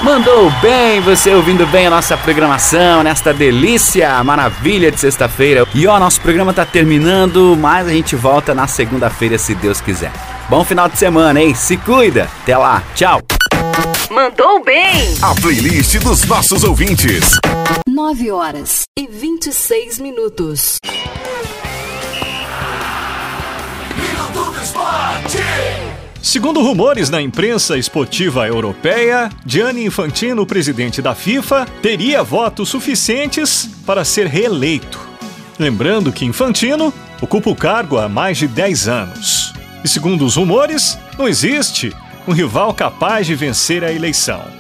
Mandou bem, você ouvindo bem a nossa programação nesta delícia, maravilha de sexta-feira. E ó, nosso programa tá terminando, mas a gente volta na segunda-feira, se Deus quiser. Bom final de semana, hein? Se cuida. Até lá. Tchau. Mandou bem. A playlist dos nossos ouvintes. 9h26. Segundo rumores na imprensa esportiva europeia, Gianni Infantino, presidente da FIFA, teria votos suficientes para ser reeleito. Lembrando que Infantino ocupa o cargo há mais de 10 anos. E segundo os rumores, não existe um rival capaz de vencer a eleição.